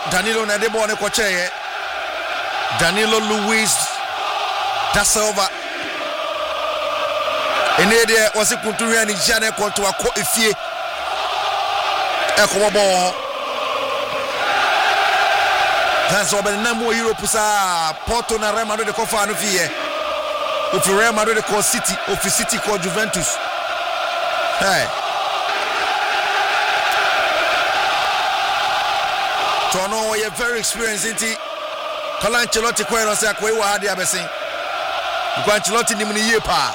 Danilo na de ball ne kocheye. Danilo Luis da Silva. Ene de wasi kunturia ni jane konto akọ efie. Ekomo ball. That's all but namo Europe sa Porto na Real Madrid ko fa no fie. Ofi Real Madrid ko City, ofi City ko Juventus. Hey. Tono we are very experienced inti. Carlo Ancelotti ko no say akwa wa hade abesin. Ko Ancelotti nim ni ye pa.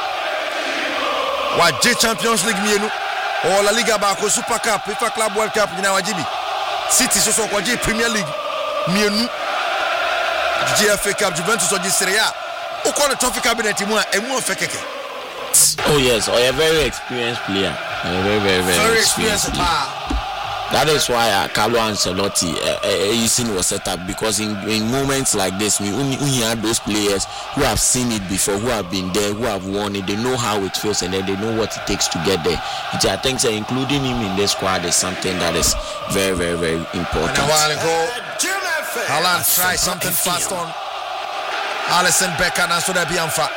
Wa J Champions League mienu. O La Liga ba ko Super Cup, FIFA Club World Cup nyina wajibi. City so ko J Premier League mienu. GFA Cup Juventus o J Serie A. O ko the trophy cabinet mu a emu ofekeke. Oh yes, a very experienced player. Very experienced player. That is why Carlo Ancelotti was set up, because in moments like this, we only have those players who have seen it before, who have been there, who have won it. They know how it feels, and then they know what it takes to get there. Which I think including him in the squad is something that is very, very, very important. And a while ago, Haaland tried something fast on Alisson Becker, and so that be unfair.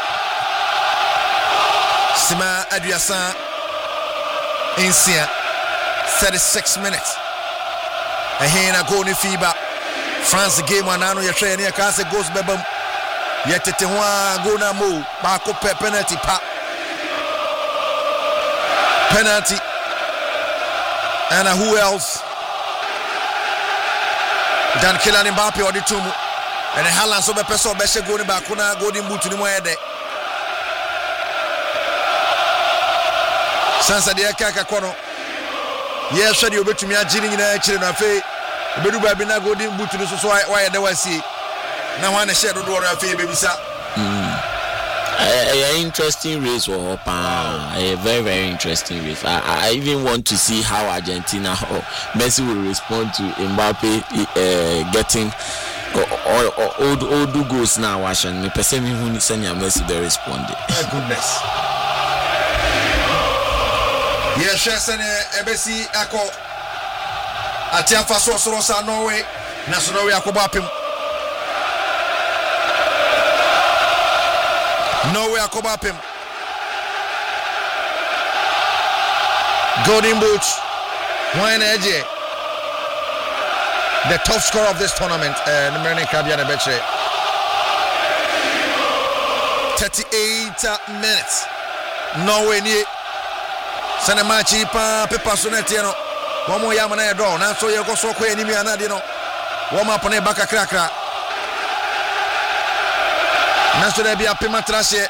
Sima Adriasan Insia 36 minutes. And here na go ni FIBA. France game anano ya train ya kase goes bebam. Yetete hwa go na mo ba ko penalty pa. Penalty. And who else? Dan Kylian Mbappe odi tumu. And Haaland so be person be she go ni ba ko na golden boot ni mo yede. Sansa de kaka kono. Yes, sure you betumi agiri nyina akire na fe. Obedu ba bi na golden boot no so why de wasi. Na wan na share do do afi bebisa. A interesting race for Opa. A very, very interesting race. I even want to see how Argentina or Messi will respond to Mbappe getting old goals now. Watching me, person who send your Messi they responded. My goodness. Yes, Ebesi Ako Atiafa Sorosa Norway, National Yakobapim. Norway Akobapim. Golden Boot. Wayne Edge. The top scorer of this tournament, Numerine Kabiana Beche. 38 minutes. Norway near. Sene machi pa pepa sonete no womo ya mana e do na so ye go so ko enimi anade no womo apone baka krakra na so da bia pema trase.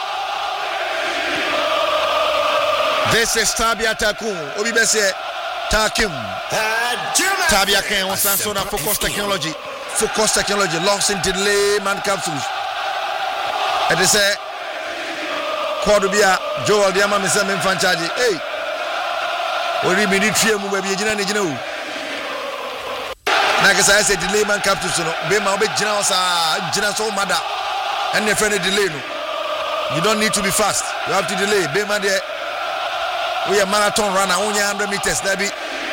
This is Tabia Taku obi be se Takim Tabia Ken on sanso na focus technology locks in delay man capsules and they say Kodubia Joel Diama Misa Memfanchaji. Hey, ori mi ni tue mu ba bi gina ne gina o. Na ka say delay man capture so no. Be ma obe gina o sa gina so mada. And the friend delay no. You don't need to be fast. You have to delay. Be ma there. We are marathon runner only 100 meters. That be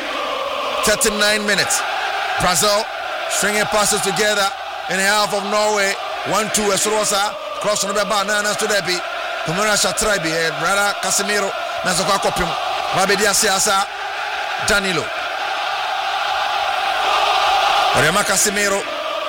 39 minutes. Brazil stringing passes together in half of Norway. 1-2 Esrosa cross on the bar na to that be. Kumara Shatrabi, brother Casemiro, Nazaka Kopim, Babedia Siasa, Danilo. Rema Casemiro.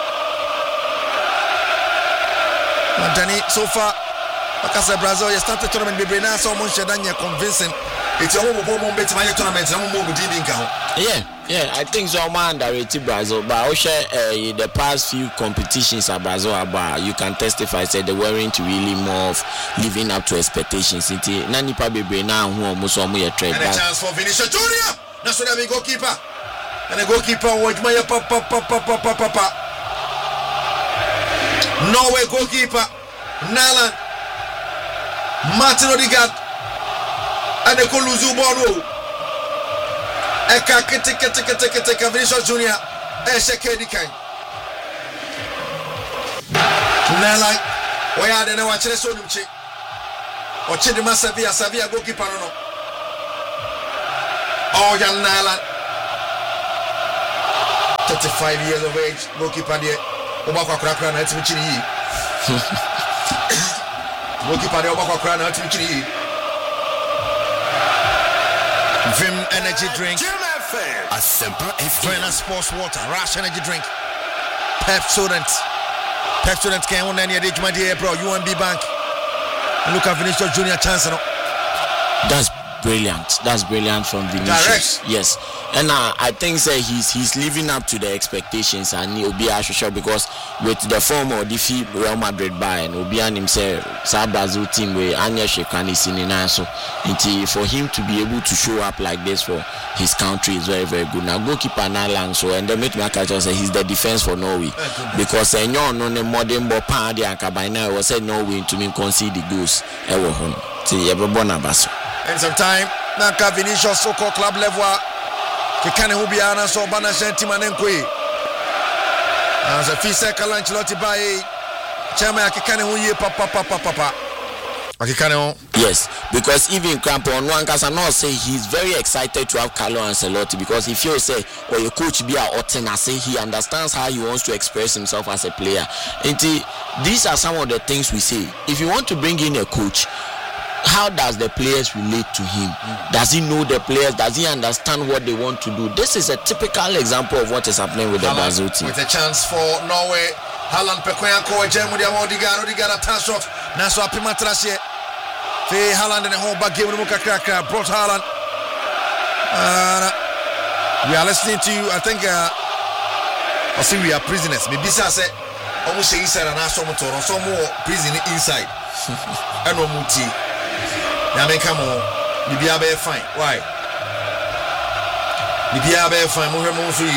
Dani, so far, because Brazil, you started tournament, baby, now so much Dania convincing. It's a home bet my tournament, I'm more good evening. Yeah, I think so man underrated Brazil, but also the past few competitions at Brazil about you can testify said they weren't really more of living up to expectations. Nani probably now who almost trade. And a chance for Vinicius Junior. That's what I mean, goalkeeper. And a goalkeeper watch my papa. Norway goalkeeper Nalan Martin Odegaard and the Koluzu Bono. Eka kete Vinicius Junior. Esheke Dikai. Nalan. Oya de na wachire so numchi. Oche de Savia goalkeeper no. Oh ya Nalan. 35 years of age, goalkeeper there. Obakwa Krakra na etimi chiri yi. Goalkeeper there Obakwa Krakra na etimi chiri yi. Vim energy drink. Asempa sports water, Rush energy drink. Pepsodent can one any age my dear bro. UMB Bank. Look at Vinicius Junior chance. That's brilliant from Vinicius. Direct. Yes, and I think he's living up to the expectations, and he'll be sure because with the form of defeat Real Madrid by and Obi and himself, Brazil team where Anya Shekani is in so for him to be able to show up like this for his country is very, very good. Now goalkeeper Nalang so and then make my catcher say he's the defense for Norway because no modern ball party and Kabina was said Norway to me concede the goals ever home. See everyone basso. And sometime Naka Vinicius so-called club level Kikane Hubiana so Bana Shentimanenkwe as a Fisa Kalanchilotti by Chama Kikane Huye Papa Akikane. Yes, because even Crampon Nwankasa not say he's very excited to have Carlo Ancelotti because he feels say or your coach be a Otena say he understands how he wants to express himself as a player. And these are some of the things we say. If you want to bring in a coach, how does the players relate to him? Does he know the players? Does he understand what they want to do? This is a typical example of what is happening with the Brazil team. With a chance for Norway, Haaland Pekwenko, Germany, Odigara Tashoff, Naso Apimatrashe, Fe Haaland in the home back game, Mukaka brought Haaland. We are listening to you. I think I see we are prisoners. Maybe I say almost inside and Naso Motor, some more prison inside. And no muti. Yame come on, Libya be fine. Why? Libya be fine. Muhe Monsui.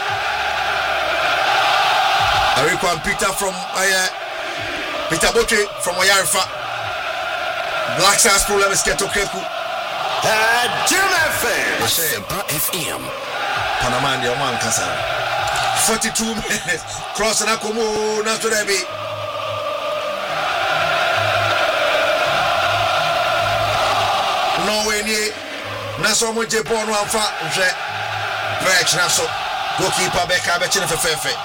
I require Peter from Peter Botre from Oyarifa. Black Stars problem is Keto Keku. Asempa FM. Panama the Oman Kasa. 42 minutes. Crossing Akomo Nasodebi. Norway ni naso mo je ball no amfa hwe break naso goalkeeper beka be chine fefefe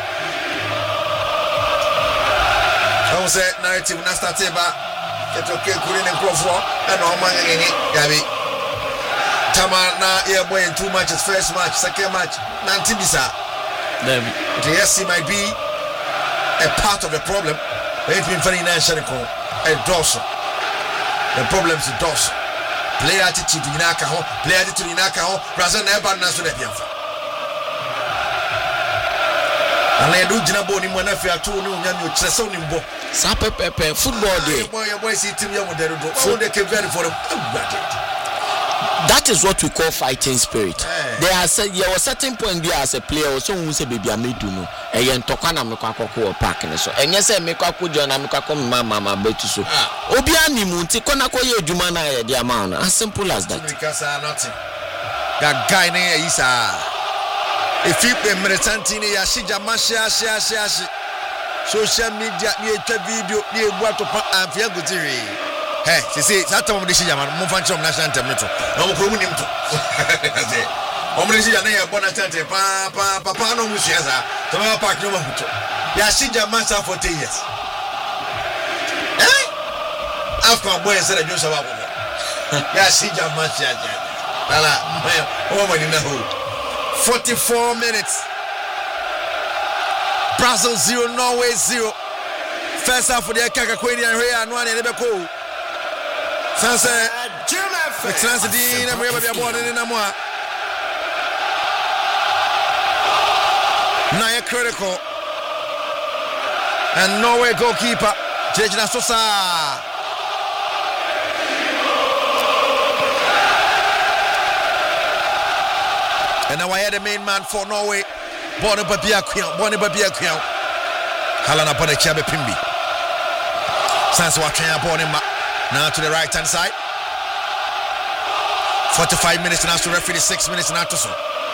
I say narrative na start ba ketoke kuri ne krofo e no man ngeni yabi tama na ye boy in 2 matches, first match, second match nanti bisa them yes he might be a part of the problem but it's been very nice and dorsal the problems is dorsal. Player attitude in Akaho, player attitude in Akaho, Brazil never naso de bianfa. And I do Jinaboni Monafia to Nyam Cheso Nimbo. Sape Pepe, football day. Boy, see Tim Yamodedo, so they came very for them. That is what we call fighting spirit. There are certain point there as a player, so who say baby I made do no. And Tokana Mekako park and so. And yes, I make a good job, I'm a mama betu so. Obiani Munti, Konako Jumana, the amount. As simple as that. Because nothing. That guy name is if you pay Meritantini, Yashija Masha, social media, near video, near what to put and Fiagutiri. Hey, see, that time of the Shijaman, Mofanchom National Terminator. No more him to. Omrisia, Bonatante, Papa, no Musiasa, Toma Park, no Mahuto. Yashija Massa for 10 years. Eh? After a boy said, Joseph. Yashija Massa. Woman in the hole. 44 minutes. Brazil 0, Norway 0. First half for the Kakakwini and Ray and one in the Sunset, Excellency Dean, and we have a born in Namwa. Naya critical. And Norway goalkeeper, Jejna Sosa. And now I had the main man for Norway, Bonnie Babia Kwion. Halana Bonnie Chabe Pimbi. Sans watching a Bonnie now to the right hand side. 45 minutes now to referee, 6 minutes now to so.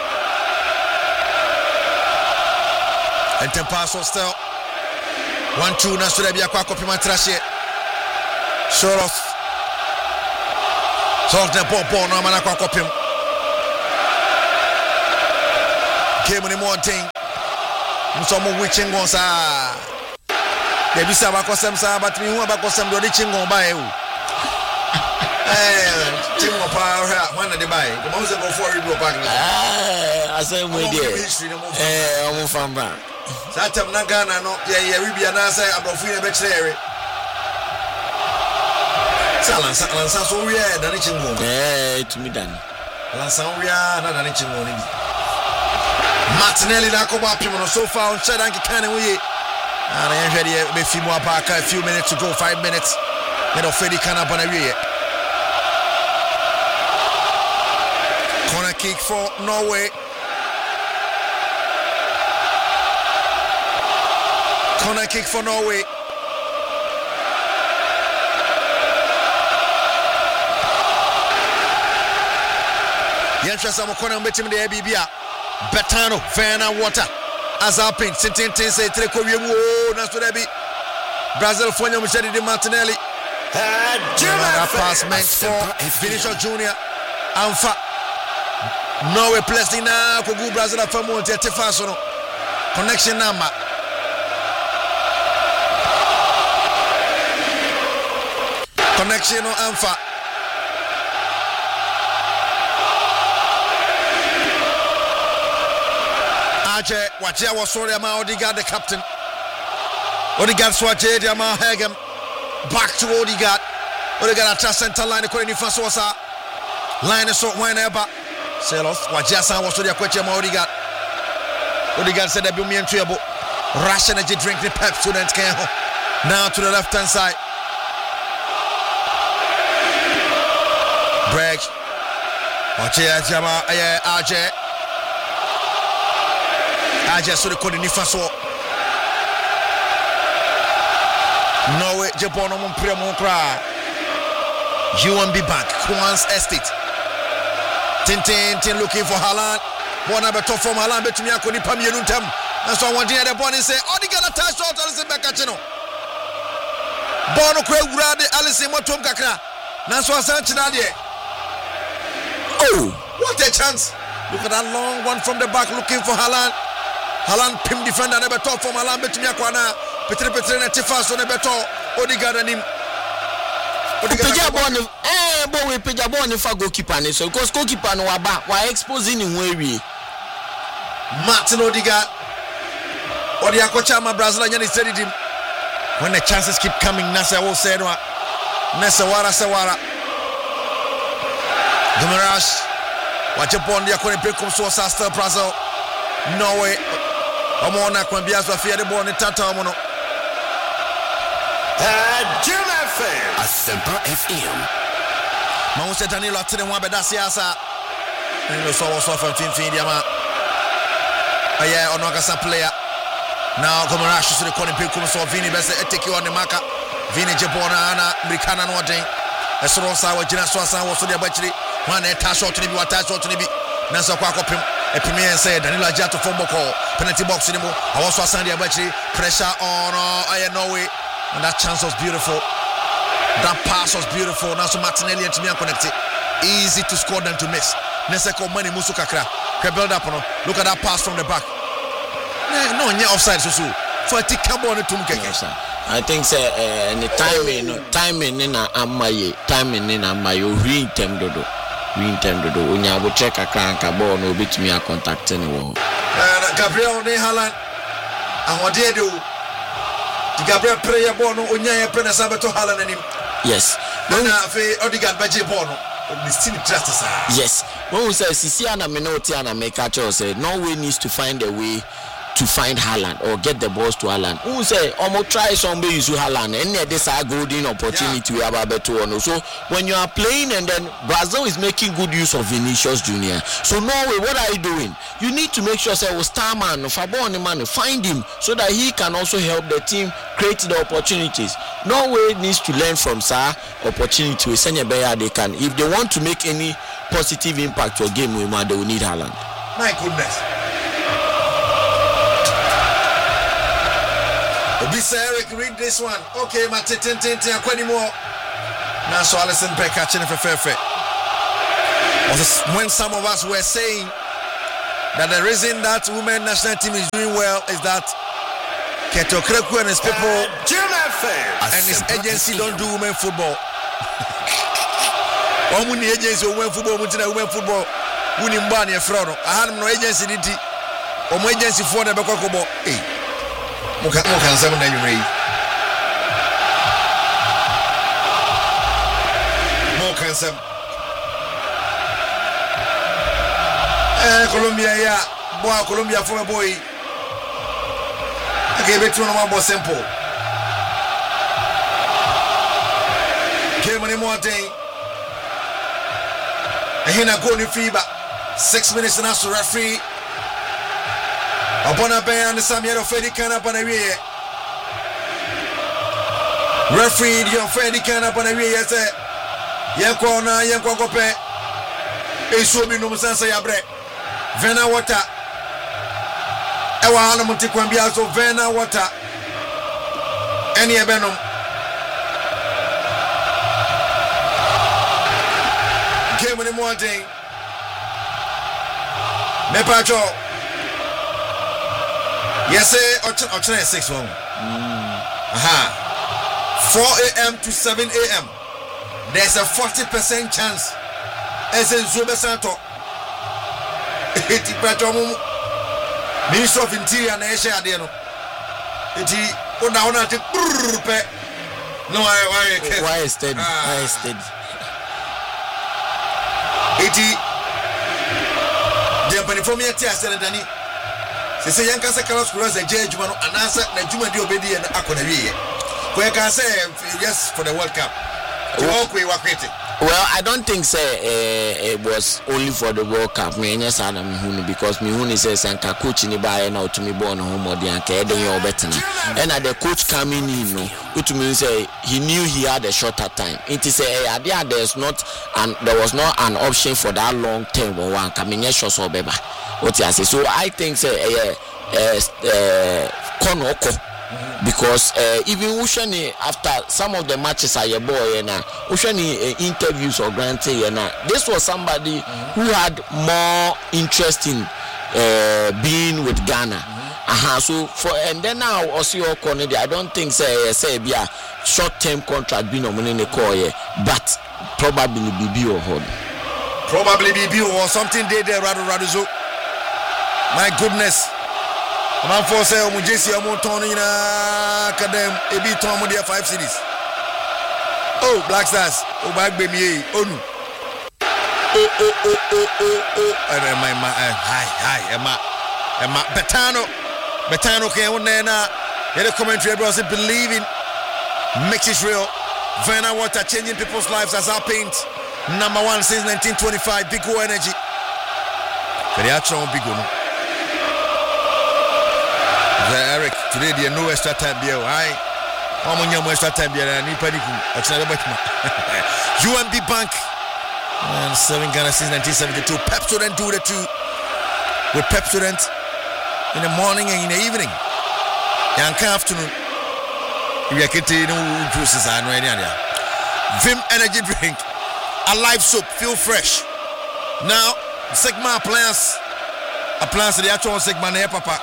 And Tempaso still 1-2 now to the Biakwa Pimantrashe. Soros. Soros the ball no Manakwa Kopim. came in the morning. Some witching on sa. They be sa bakosem sa but me who bakosem do reaching on by you. Team of power one of the buy. The most go for you back. I say we there. I'm from back. Satam na Ghana no we be na say abrofu e be chere. Lansa so we e da reaching on. To me dan. Lansa we na da reaching on ni. Martinelli na ko ba pimo no so far on Shedan kan we. And I heard be few more back a few minutes to go 5 minutes. Get off Freddy Kana Bonawie. Corner kick for Norway. Corner kick for Norway. Yentra Samo corner betim de Bibia. Betano, Fena Water. Azapin, Sintin say Treco Yemu, Nasodebi. Brazil Fonya Micheli de Martinelli. Pass meant for Vinicius Junior. Anfa. Norway plastic now. Kogu Brazil Famo Tefasono. Connection number. Connection on Anfa. Aje Wajia was sorry about Odegaard, the captain. Odegaard Swaje, Diama Hagem. Back to Odegaard. Odegaard at center line, the Korean Fasosa. Line is so whenever. Selos, Wajia San was to the question Odegaard. Odegaard said that be me and trouble. Rush energy drink the pep students can. Now to the left hand side. Break. Wajia Jama Aje. Aja so the code in Faso. Norway, Japan, on Premo Cry. UMB Bank, Quans Estate. Tintin looking for Haaland. One number top from Haaland, but to me, I couldn't pam you. That's why one day the ball and say, oh, they got a touch shot, Alison Becachino. Bono Craig Rade, Alison Motom Kakra. That's why Sanchez. Oh, what a chance! Look at that long one from the back looking for Haaland. Haaland pim defender never talk from Haaland betumi akwana Petre na Tifaso never talk Odegaard and him Odegaard bon we peja bon fa goalkeeper ni so because goalkeeper no wa exposing him we Martin Odegaard Odi akocha ma Brazil anya ni stadium when the chances keep coming Nasa will say no Nasa Sawara Guimaraes wa Japan dia ko pe kom so sa star Brazil Norway Amona kwambia so afia de ball ni tata amono Jim FM Asempa FM Mawuse Danilo atene ho abeda siasa Danilo so from fin dia ma aye ono akasa player now Guimaraes so the corner pick come so Vini bese take you on the marker Vini Jebona na Americana no den esoro sa wa gina so asan wo so de abachiri one eta shot ni bi wata shot ni bi na so kwa akopem Epimien said Danilo Ajato from Boko penalty box in him. I also send the Abachi pressure on Norway and that chance was beautiful. That pass was beautiful. Now so Martinelli and Timian connected. Easy to score than to miss. Neseko Mani Musu Kakra. Build up on. Look at that pass from the back. No, offside so. For a tick cabo on the Tumke. I think the timing in Amaye re-tem dodo. Unya bo check akranka ball no bitumi a contact anyone. Gabriel ne Haaland. Ahode do. The Gabriel player ball no unya e prena sabeto Haaland anim. Yes. Na fe Odegaard baje ball no. Yes. When we say Sisia na Menoti and America say Norway needs to find a way to find Haaland or get the balls to Haaland. Who say almost try somebody use Haaland and this a golden opportunity we have a better one. So when you are playing and then Brazil is making good use of Vinicius Junior. So Norway, what are you doing? You need to make sure say Starman, Fabon man, find him so that he can also help the team create the opportunities. Norway needs to learn from Sa opportunity. They can, if they want to make any positive impact to a game, they will need Haaland. My goodness. Obisa Eric, read this one. Okay, Mate, Quany more. Now, so Alison Becker, Jennifer Fairfair. When some of us were saying that the reason that women national team is doing well is that Keto Kreku and his people and his agency don't do women football. Omuni agency women football, women football. Wuni mbani efro. I had no agency diti. Omo agency for the bekokobo. Eh. Muka nsem na yumre. Muka nsem. Colombia ya. Boy Colombia for a boy. Okay, betu no more simple. Came on more thing. And here go ni FIBA. 6 minutes and after referee. Upon a band the Samuel Freddy can up on a way. Referee your Freddy can up on a way. Yes, Yankwana Yankope. A show me no sense yabre. Vena water. Ewa hana Montikwambia so Vena water. Any ebenum. Game in the morning. Mepacho. Yes, option 6 1. 4 a.m. to 7 a.m. There's a 40% chance. As in Zube Santo. Minister of Interior and Asia Adeno. No, why is steady? Why is steady? The Penifomia Tias and Danny. They say Yanka Sakalas Cross a judge one and answer the Juma de Obedi and Akonavi. Where can I say yes for the World Cup? Well, I don't think it was only for the World Cup. Yes, Adam Mihuni, because Mihuni says and coach in the buy now to me born home or the anchor better. And at the coach coming in, which means he knew he had a shorter time. It is there was not an option for that long term or one coming yes or beba. What you say? So I think Konoko. Because even Ushani after some of the matches are your boy and Ushani interviews or granted and this was somebody who had more interest in being with Ghana. So for and then now Osio Konede, I don't think say be a short-term contract being nominated but probably BB or hold. Probably BB or something they there Raduzo. My goodness. Man for say Mujesi Amonton in Academ Ebi Tom with 5 cities. Oh, Black Stars. Oh, back baby. Oh no. Emma Betano came on there now. The commentary bros believing makes it real. Vena Water changing people's lives as our paint. Number 1 since 1925. Big O energy. Kariacho Big O. Eric, today there no extra time here. Aye. How many extra time here? Ni paniku. UMB Bank. And serving Ghana since 1972. Pepsodent do the 2. With Pepsodent in the morning and in the evening. Yanka afternoon. We are getting juices and right now. Vim energy drink. A live soap. Feel fresh. Now, Sigma appliance. Appliance the actual Sigma ne papa.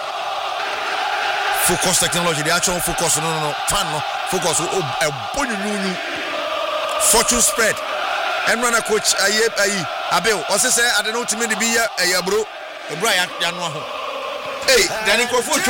Focus technology, the actual focus, no, fan, no, focus, fortune spread. And run a coach, Abel, also say, I don't know to me to be a bro, a Brian Yanuaho. Hey, Danny Crawford,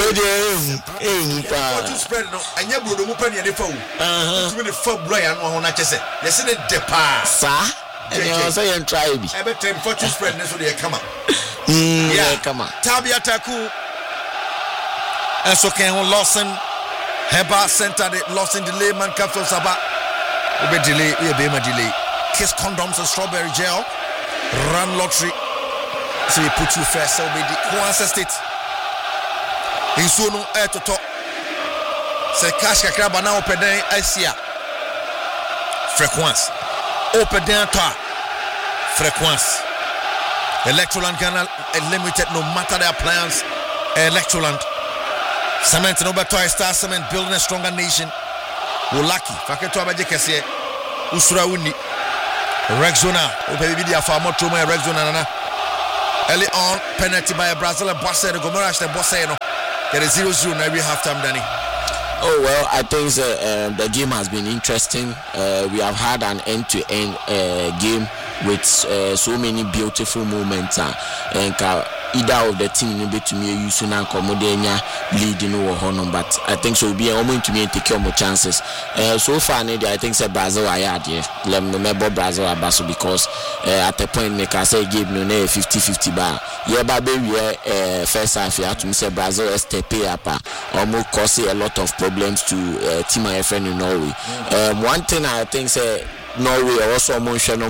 fortune spread, no, and you will open your phone. To the fuck Brian on I just said, they said it depart, sir. And you also try me. I bet fortune spread, that's what they come up. Yeah, come on. Tabia Taku. And so can Lawson Heba Center the Lawson delay man capsule Saba. We delay, we be my delay. Kiss condoms and strawberry gel. Run lottery. So you put you first, so be the Kwanzaa State. In Sono air to talk. Say cash kakraba na open den Asia. Frequence. Open den ta. Frequence. Electroland Ghana limited no matter the appliance. Electroland. Cement no better Star Cement building a stronger nation. We lucky. Faketo abaje kese. Usura uni. Rexona. O baby dia fa moto mo Rexona na. early on penalty by Brazil and Bosse the Gomorash the Bosse no get a 0-0 now we have time Danny. Oh well, I think the game has been interesting. We have had an end-to-end game with so many beautiful moments and either of the team no be to me use na komodenya lead no honor, but I think so be almost to me take more chances. So far I think say Brazil are here. Let me remember Brazil are basso because at the point make I say game no 50-50 bar. Yeah, baby first half you have to say Brazil step up almost cause a lot of problems to team my friend in Norway. One thing I think say Norway also mention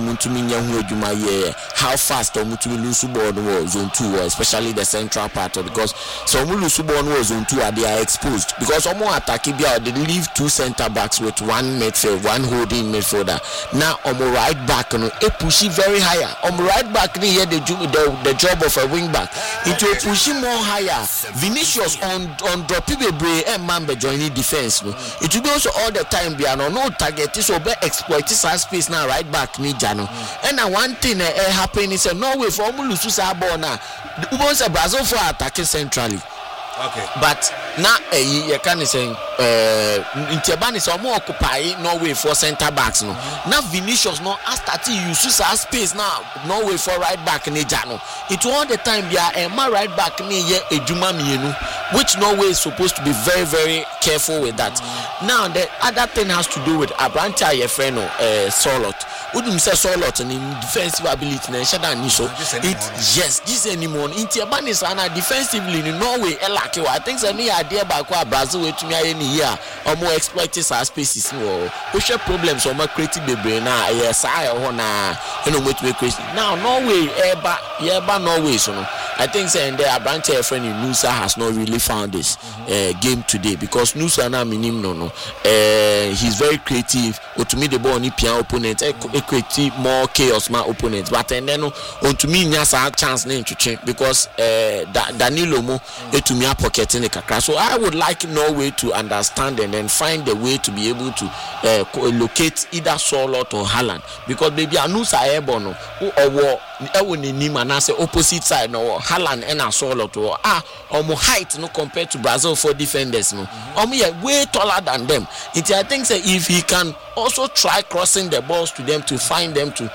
how fast lose ball was zone 2, especially the central part, because some lose ball was zone 2 they are exposed because some attacking they leave 2 center backs with 1 midfield, 1 holding midfielder. Now on the right back push very higher. On the right back here the job of a wing back. It will push more higher. Vinicius on drop Brave and Mamba joining defense. It will be also all the time be no target so be exploit space now right back ni jano. And one thing happen is Norway for lose ball now. Brazil for attacking centrally. Okay. But now you can say Intebani is more occupy Norway for center backs no. Now Vinicius no start to use space now Norway for right back ni jano. It all the time be a right back ni ye ejuma mienu, which Norway is supposed to be very very careful with that. Now the other thing has to do with Abranta Yefreno Solot. Wouldn't say Solot and in defensive ability na shada ni so. This anymore. Intebani is defensively in Norway I think say me idea back Brazil with me any year or more exploiting our spaces no. We share problems or more creative baby na yes I na with me crazy. Now Norway Norway so no. I think say and there Abranta friend in Nusa has not really found this game today because Nusa na minim no. He's very creative. To me the ball ni pian opponent create more chaos my opponents. But and then on to me nyasa chance na change because Danilo mo to me pocketing the kakra. So I would like Norway to understand and then find a way to be able to locate either Solot or Haaland because baby Anusa Ebono or opposite side no Haaland and Solot or height no compared to Brazil for defenders no way taller than them. I think say if he can also try crossing the balls to them to find them and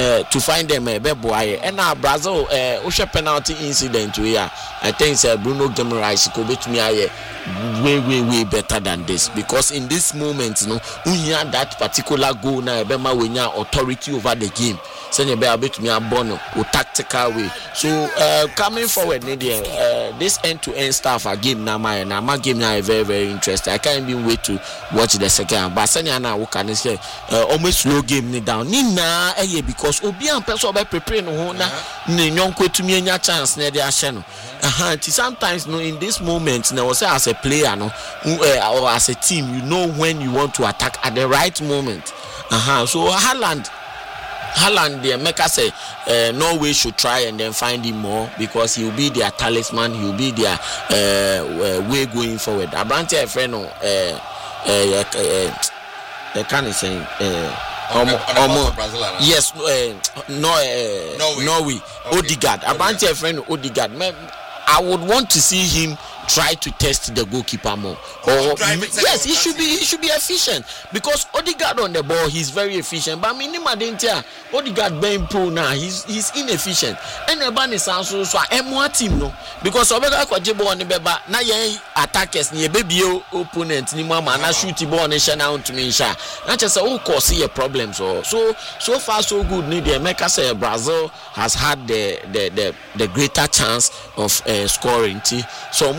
Brazil penalty incident here. I think say Bruno Guimaraes could be to me way better than this because in this moment we have that particular goal now we have authority over the game. Send a bit me a bono or tactical way. So coming forward, this end-to-end stuff a game now my game now very very interesting. I can't even wait to watch the second. But Sanya now can say almost slow game ni down. Nina because Obi and person by preparing no na nyonko to me nya chance na dey ahye no. Sometimes in this moment now say as a player or as a team you know when you want to attack at the right moment. So Haaland, the Mecca say Norway should try and then find him more because he will be their talisman, he will be their way going forward. Abrante friend they can't say yes Norway Odegaard. Abrante friend Odegaard. I would want to see him try to test the goalkeeper more. Yes, he should be efficient because Odegaard on the ball he's very efficient. But minimum Odegaard being pro now he's inefficient. And the ban is also so M1 team no because Obega Kwajebo on the beba na yen attackers ni baby opponent ni mama na shoot ball on shana to me sha. Not just all cause a problem so far so good. Ni the Mecca say Brazil has had the greater chance of scoring. So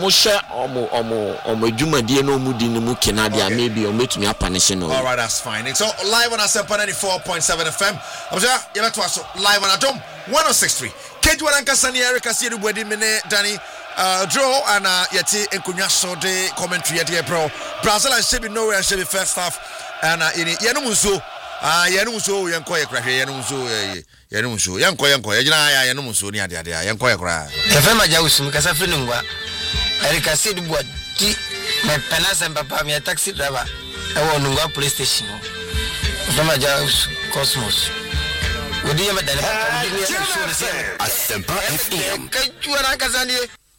maybe all right, that's fine. It's all live on Asempa 94.7 FM. I'm sure you let us live on Adom 106.3. Kejwa Lankasani Erica Sidu Bwedi Mene Danny draw and yeti enkunya so de commentary yeti pro Brazil and Shebi Norway and Shebi first half and yenumuso yenkoye krahwe yenumuso yenko yagina yenumuso ni ade yenkoye kra efema jawusum kasa fenungwa Erica Sidu Bwedi my penasa papa me taxi driver I want to go police station efema jawus Cosmos Odi ya madana. Asempa FM. Kajua na kazani.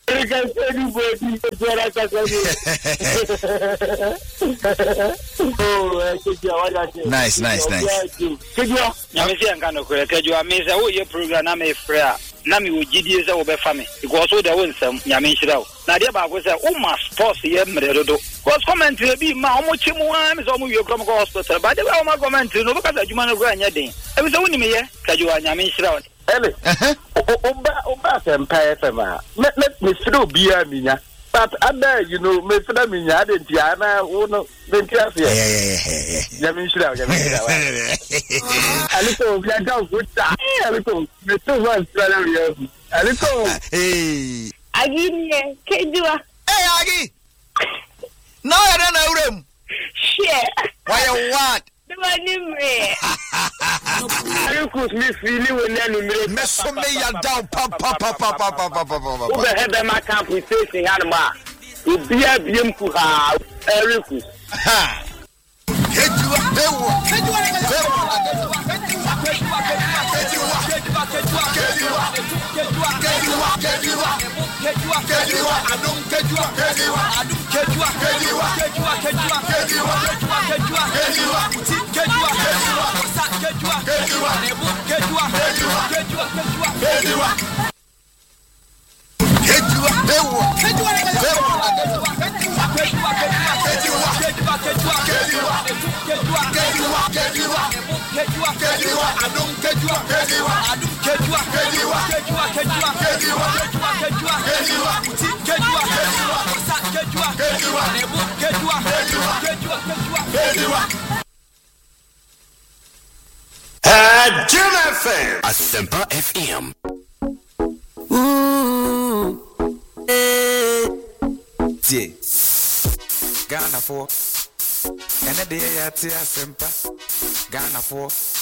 Nice. Kejua, nyamesi angano kwe. Kejua, mesa wo ye program na me frea. Na mi wo GDA se wo be fa me. Because wo da wo nsam nyame nhira wo. Na de ba ko se wo ma sports ye mredodo. Because comment bi ma omo chimu a me so omo wie krom ko hospital. Ba de ba omo comment no be ka sa juma no go anya den. E bi se wo ni me ye. Kejua nyame nhira wo. Ele. Oba Empire FM. Let me through beer minya. But other, you know, me for me nya de tiana uno de tiasia. Yeah. Yamin shira. Aliko ya ga futa. Aliko me to van strala riyo. Aliko. Hey. Agi Kejua. Hey Agi. No, I don't know them. Shit. Why you what? The money me. Aliko me feeling when you me so me ya down pop. Who the head my camp we facing anima. We be a BM ha Aliko. Ha. Asempa FM. Ghana for, and a day at Asempa. Ghana for.